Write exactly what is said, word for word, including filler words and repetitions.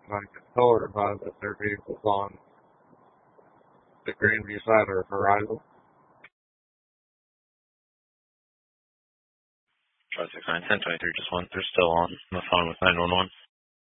and I can tell her about that their vehicle's on the Grandview side of Horizon. five six nine, ten twenty-three, just one. They're still on the phone with nine one one.